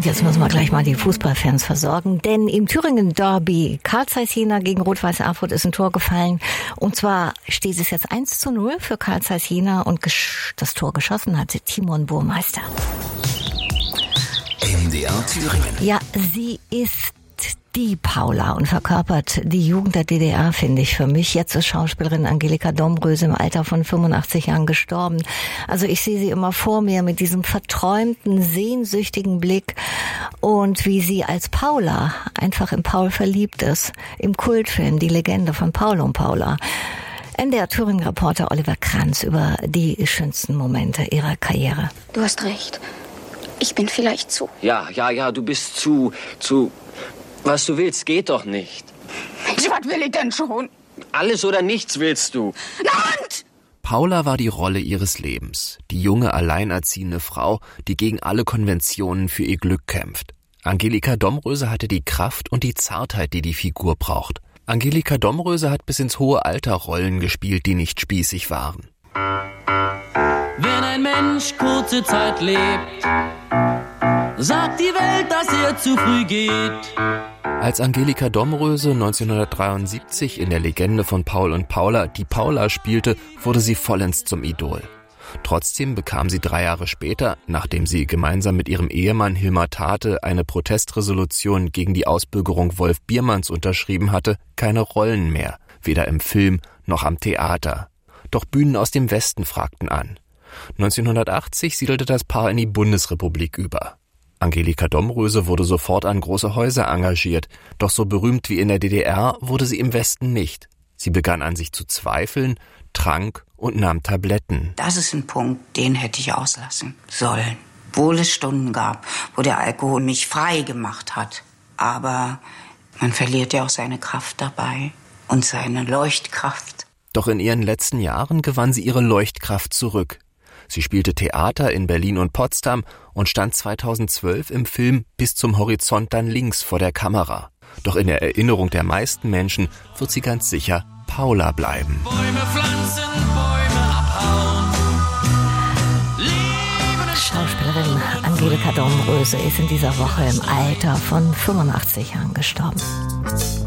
Und jetzt müssen wir gleich mal die Fußballfans versorgen, denn im Thüringen Derby Carl Zeiss Jena gegen Rot-Weiß Erfurt ist ein Tor gefallen. Und zwar steht es jetzt 1:0 für Carl Zeiss Jena und das Tor geschossen hat Timon Burmeister. MDR Thüringen. Ja, sie ist die Paula und verkörpert die Jugend der DDR, finde ich für mich. Jetzt ist Schauspielerin Angelika Domröse im Alter von 85 Jahren gestorben. Also ich sehe sie immer vor mir mit diesem verträumten, sehnsüchtigen Blick und wie sie als Paula einfach in Paul verliebt ist. Im Kultfilm Die Legende von Paul und Paula. NDR Thüringen-Reporter Oliver Kranz über die schönsten Momente ihrer Karriere. Du hast recht. Ich bin vielleicht zu. Ja, du bist zu... Was du willst, geht doch nicht. Mensch, was will ich denn schon? Alles oder nichts willst du. Land! Paula war die Rolle ihres Lebens. Die junge, alleinerziehende Frau, die gegen alle Konventionen für ihr Glück kämpft. Angelika Domröse hatte die Kraft und die Zartheit, die die Figur braucht. Angelika Domröse hat bis ins hohe Alter Rollen gespielt, die nicht spießig waren. Wenn ein Mensch kurze Zeit lebt, sagt die Welt, dass er zu früh geht. Als Angelika Domröse 1973 in der Legende von Paul und Paula die Paula spielte, wurde sie vollends zum Idol. Trotzdem bekam sie 3 Jahre später, nachdem sie gemeinsam mit ihrem Ehemann Hilmar Tate eine Protestresolution gegen die Ausbürgerung Wolf Biermanns unterschrieben hatte, keine Rollen mehr, weder im Film noch am Theater. Doch Bühnen aus dem Westen fragten an. 1980 siedelte das Paar in die Bundesrepublik über. Angelika Domröse wurde sofort an große Häuser engagiert, doch so berühmt wie in der DDR wurde sie im Westen nicht. Sie begann an sich zu zweifeln, trank und nahm Tabletten. Das ist ein Punkt, den hätte ich auslassen sollen. Obwohl es Stunden gab, wo der Alkohol mich frei gemacht hat. Aber man verliert ja auch seine Kraft dabei und seine Leuchtkraft. Doch in ihren letzten Jahren gewann sie ihre Leuchtkraft zurück. Sie spielte Theater in Berlin und Potsdam und stand 2012 im Film Bis zum Horizont dann links vor der Kamera. Doch in der Erinnerung der meisten Menschen wird sie ganz sicher Paula bleiben. Bäume pflanzen, Bäume abhauen. Schauspielerin Angelika Domröse ist in dieser Woche im Alter von 85 Jahren gestorben.